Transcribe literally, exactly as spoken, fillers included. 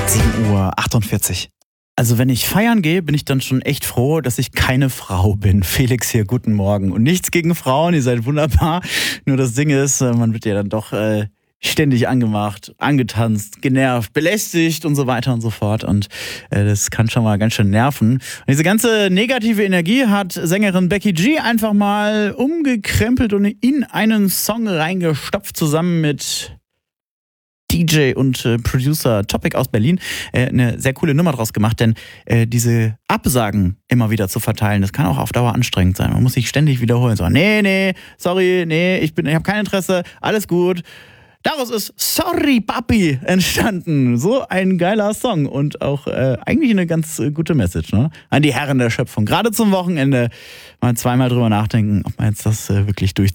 sieben Uhr achtundvierzig. Also wenn ich feiern gehe, bin ich dann schon echt froh, dass ich keine Frau bin. Felix hier, guten Morgen. Und nichts gegen Frauen, ihr seid wunderbar. Nur das Ding ist, man wird ja dann doch äh, ständig angemacht, angetanzt, genervt, belästigt und so weiter und so fort. Und äh, das kann schon mal ganz schön nerven. Und diese ganze negative Energie hat Sängerin Becky G einfach mal umgekrempelt und in einen Song reingestopft, zusammen mit D J und äh, Producer Topic aus Berlin, äh, eine sehr coole Nummer draus gemacht, denn äh, diese Absagen immer wieder zu verteilen, das kann auch auf Dauer anstrengend sein. Man muss sich ständig wiederholen, so, nee, nee, sorry, nee, ich bin, ich habe kein Interesse, alles gut. Daraus ist Sorry Papi entstanden. So ein geiler Song und auch äh, eigentlich eine ganz äh, gute Message, ne? An die Herren der Schöpfung. Gerade zum Wochenende mal zweimal drüber nachdenken, ob man jetzt das äh, wirklich durch